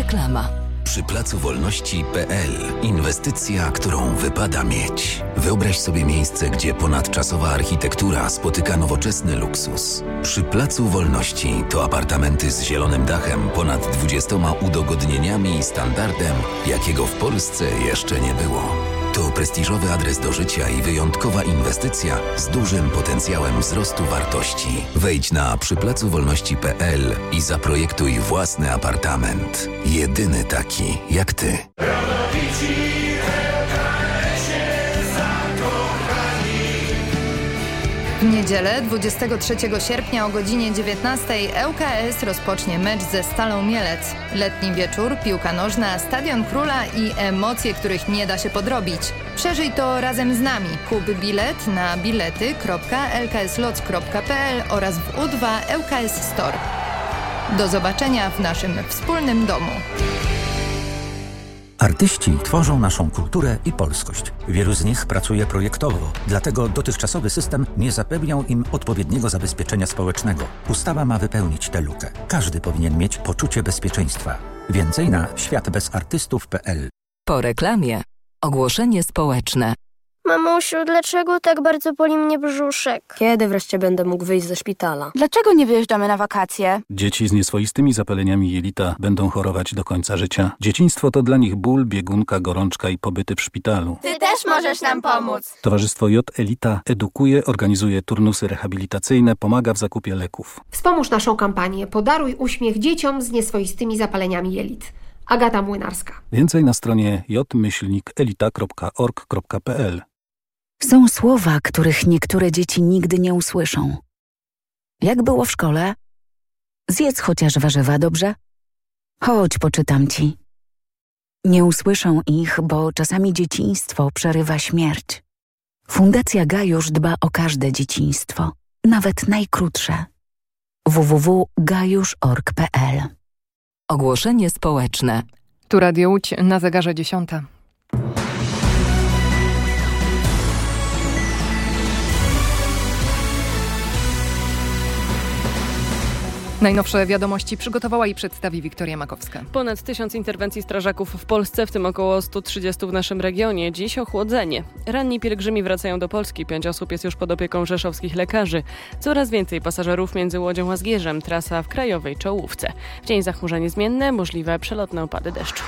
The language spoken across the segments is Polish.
Reklama. Przy Placu Wolności.pl inwestycja, którą wypada mieć. Wyobraź sobie miejsce, gdzie ponadczasowa architektura spotyka nowoczesny luksus. Przy Placu Wolności to apartamenty z zielonym dachem, ponad 20 udogodnieniami i standardem, jakiego w Polsce jeszcze nie było. To prestiżowy adres do życia i wyjątkowa inwestycja z dużym potencjałem wzrostu wartości. Wejdź na przyplacuwolności.pl i zaprojektuj własny apartament. Jedyny taki jak ty. W niedzielę 23 sierpnia o godzinie 19 ŁKS rozpocznie mecz ze Stalą Mielec. Letni wieczór, piłka nożna, Stadion Króla i emocje, których nie da się podrobić. Przeżyj to razem z nami. Kup bilet na bilety.lkslots.pl oraz w U2 ŁKS Store. Do zobaczenia w naszym wspólnym domu. Artyści tworzą naszą kulturę i polskość. Wielu z nich pracuje projektowo, dlatego dotychczasowy system nie zapewniał im odpowiedniego zabezpieczenia społecznego. Ustawa ma wypełnić tę lukę. Każdy powinien mieć poczucie bezpieczeństwa. Więcej na światbezartystów.pl. Po reklamie ogłoszenie społeczne. Mamusiu, dlaczego tak bardzo boli mnie brzuszek? Kiedy wreszcie będę mógł wyjść ze szpitala? Dlaczego nie wyjeżdżamy na wakacje? Dzieci z nieswoistymi zapaleniami jelita będą chorować do końca życia. Dzieciństwo to dla nich ból, biegunka, gorączka i pobyty w szpitalu. Ty też możesz nam pomóc. Towarzystwo J Elita edukuje, organizuje turnusy rehabilitacyjne, pomaga w zakupie leków. Wspomóż naszą kampanię Podaruj uśmiech dzieciom z nieswoistymi zapaleniami jelit. Agata Młynarska. Więcej na stronie j-elita.org.pl. Są słowa, których niektóre dzieci nigdy nie usłyszą. Jak było w szkole? Zjedz chociaż warzywa, dobrze? Chodź, poczytam ci. Nie usłyszą ich, bo czasami dzieciństwo przerywa śmierć. Fundacja Gajusz dba o każde dzieciństwo, nawet najkrótsze. www.gajusz.org.pl. Ogłoszenie społeczne. Tu Radio Łódź, na zegarze 10. Najnowsze wiadomości przygotowała i przedstawi Wiktoria Makowska. Ponad 1000 interwencji strażaków w Polsce, w tym około 130 w naszym regionie. Dziś ochłodzenie. Ranni pielgrzymi wracają do Polski. 5 osób jest już pod opieką rzeszowskich lekarzy. Coraz więcej pasażerów między Łodzią a Zgierzem. Trasa w krajowej czołówce. W dzień zachmurzenie zmienne, możliwe przelotne opady deszczu.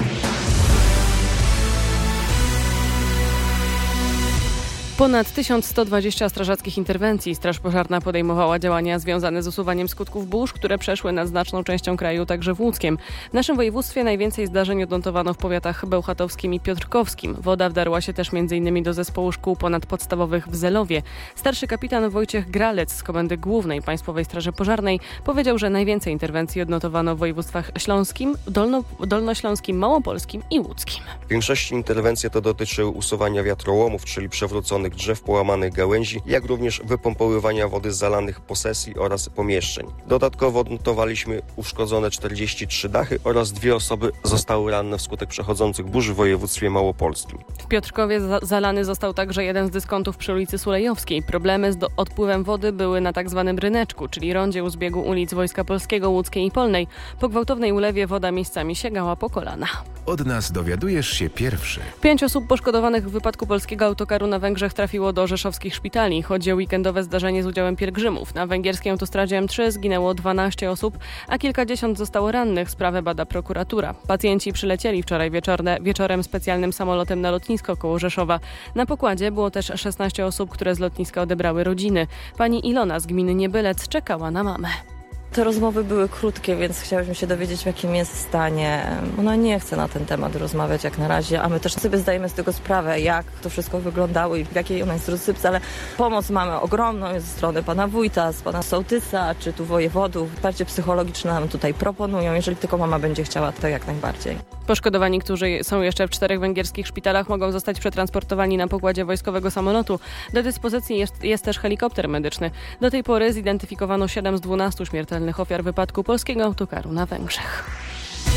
Ponad 1120 strażackich interwencji. Straż Pożarna podejmowała działania związane z usuwaniem skutków burz, które przeszły nad znaczną częścią kraju, także w Łódzkiem. W naszym województwie najwięcej zdarzeń odnotowano w powiatach bełchatowskim i piotrkowskim. Woda wdarła się też m.in. do zespołu szkół ponadpodstawowych w Zelowie. Starszy kapitan Wojciech Gralec z Komendy Głównej Państwowej Straży Pożarnej powiedział, że najwięcej interwencji odnotowano w województwach śląskim, dolnośląskim, małopolskim i łódzkim. W większości interwencji to dotyczy usuwania wiatrołomów, czyli przewróconych drzew, połamanych gałęzi, jak również wypompowywania wody z zalanych posesji oraz pomieszczeń. Dodatkowo odnotowaliśmy uszkodzone 43 dachy oraz 2 osoby zostały ranne wskutek przechodzących burz w województwie małopolskim. W Piotrkowie zalany został także jeden z dyskontów przy ulicy Sulejowskiej. Problemy z odpływem wody były na tzw. Ryneczku, czyli rondzie u zbiegu ulic Wojska Polskiego, Łódzkiej i Polnej. Po gwałtownej ulewie woda miejscami sięgała po kolana. Od nas dowiadujesz się pierwszy. 5 osób poszkodowanych w wypadku polskiego autokaru na Węgrzech trafiło do rzeszowskich szpitali. Chodzi o weekendowe zdarzenie z udziałem pielgrzymów. Na węgierskiej autostradzie M3 zginęło 12 osób, a kilkadziesiąt zostało rannych. Sprawę bada prokuratura. Pacjenci przylecieli wczoraj wieczorem specjalnym samolotem na lotnisko koło Rzeszowa. Na pokładzie było też 16 osób, które z lotniska odebrały rodziny. Pani Ilona z gminy Niebylec czekała na mamę. Te rozmowy były krótkie, więc chciałyśmy się dowiedzieć, w jakim jest stanie. Ona nie chce na ten temat rozmawiać jak na razie, a my też sobie zdajemy z tego sprawę, jak to wszystko wyglądało i w jakiej ona jest rozsypce, ale pomoc mamy ogromną ze strony pana wójta, z pana sołtysa, czy tu wojewodów. Wsparcie psychologiczne nam tutaj proponują, jeżeli tylko mama będzie chciała, to jak najbardziej. Poszkodowani, którzy są jeszcze w 4 węgierskich szpitalach, mogą zostać przetransportowani na pokładzie wojskowego samolotu. Do dyspozycji jest też helikopter medyczny. Do tej pory zidentyfikowano 7 z 12 śmiertelnych ofiar wypadku polskiego autokaru na Węgrzech.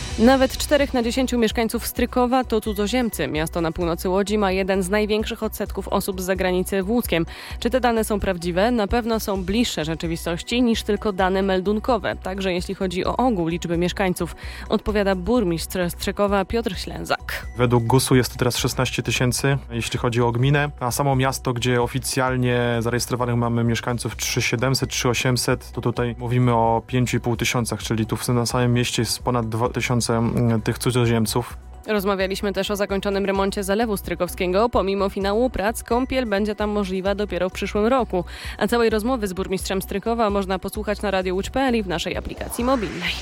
Nawet 4 na 10 mieszkańców Strykowa to cudzoziemcy. Miasto na północy Łodzi ma jeden z największych odsetków osób z zagranicy w Łódzkiem. Czy te dane są prawdziwe? Na pewno są bliższe rzeczywistości niż tylko dane meldunkowe. Także jeśli chodzi o ogół liczby mieszkańców, odpowiada burmistrz Strykowa Piotr Ślęzak. Według GUS-u jest to teraz 16 000, jeśli chodzi o gminę, a samo miasto, gdzie oficjalnie zarejestrowanych mamy mieszkańców 3700, 3800, to tutaj mówimy o 5,5 tysiącach, czyli tu na samym mieście jest ponad 2000 tych cudzoziemców. Rozmawialiśmy też o zakończonym remoncie Zalewu Strykowskiego. Pomimo finału prac kąpiel będzie tam możliwa dopiero w przyszłym roku. A całej rozmowy z burmistrzem Strykowa można posłuchać na Radio Łódź.pl i w naszej aplikacji mobilnej.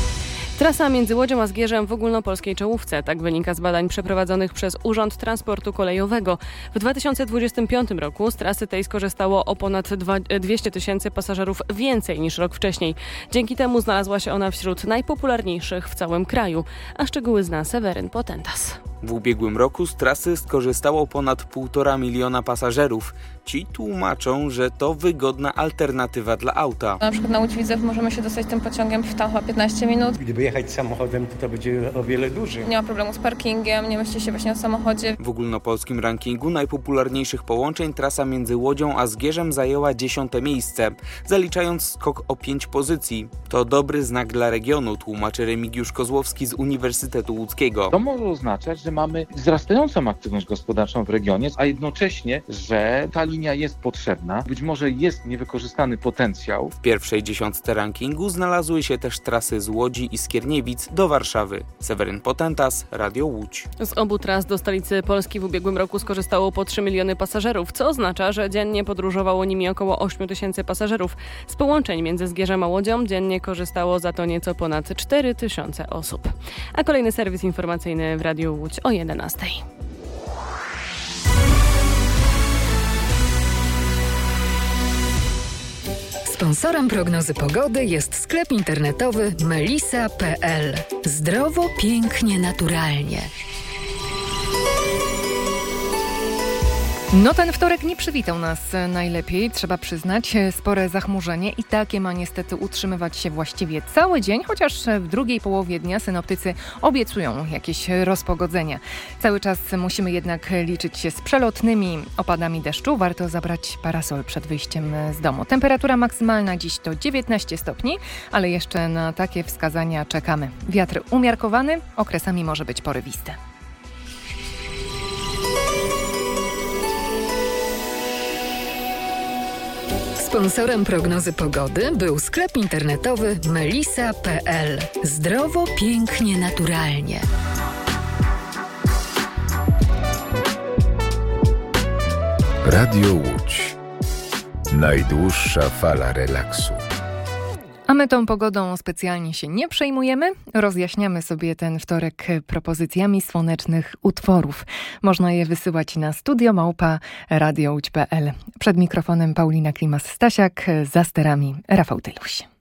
Trasa między Łodzią a Zgierzem w ogólnopolskiej czołówce. Tak wynika z badań przeprowadzonych przez Urząd Transportu Kolejowego. W 2025 roku z trasy tej skorzystało o ponad 200 000 pasażerów więcej niż rok wcześniej. Dzięki temu znalazła się ona wśród najpopularniejszych w całym kraju. A szczegóły zna Seweryn Potentas. W ubiegłym roku z trasy skorzystało ponad 1,5 miliona pasażerów. Ci tłumaczą, że to wygodna alternatywa dla auta. Na przykład na Łódź Widzew możemy się dostać tym pociągiem w tam chyba 15 minut. Gdyby jechać samochodem, to będzie o wiele dłużej. Nie ma problemu z parkingiem, nie myśli się właśnie o samochodzie. W ogólnopolskim rankingu najpopularniejszych połączeń trasa między Łodzią a Zgierzem zajęła 10. miejsce, zaliczając skok o 5 pozycji. To dobry znak dla regionu, tłumaczy Remigiusz Kozłowski z Uniwersytetu Łódzkiego. To może oznaczać, że mamy wzrastającą aktywność gospodarczą w regionie, a jednocześnie, że ta linia jest potrzebna. Być może jest niewykorzystany potencjał. W pierwszej 10 rankingu znalazły się też trasy z Łodzi i Skierniewic do Warszawy. Seweryn Potentas, Radio Łódź. Z obu tras do stolicy Polski w ubiegłym roku skorzystało po 3 miliony pasażerów, co oznacza, że dziennie podróżowało nimi około 8 000 pasażerów. Z połączeń między Zgierzem a Łodzią dziennie korzystało za to nieco ponad 4 000 osób. A kolejny serwis informacyjny w Radiu Łódź o 11. Sponsorem prognozy pogody jest sklep internetowy melisa.pl. Zdrowo, pięknie, naturalnie. No ten wtorek nie przywitał nas najlepiej, trzeba przyznać. Spore zachmurzenie i takie ma niestety utrzymywać się właściwie cały dzień, chociaż w drugiej połowie dnia synoptycy obiecują jakieś rozpogodzenia. Cały czas musimy jednak liczyć się z przelotnymi opadami deszczu. Warto zabrać parasol przed wyjściem z domu. Temperatura maksymalna dziś to 19 stopni, ale jeszcze na takie wskazania czekamy. Wiatr umiarkowany, okresami może być porywisty. Sponsorem prognozy pogody był sklep internetowy melisa.pl. Zdrowo, pięknie, naturalnie. Radio Łódź. Najdłuższa fala relaksu. A my tą pogodą specjalnie się nie przejmujemy. Rozjaśniamy sobie ten wtorek propozycjami słonecznych utworów. Można je wysyłać na studio@radiołódź.pl. Przed mikrofonem Paulina Klimas-Stasiak, za sterami Rafał Tyluś.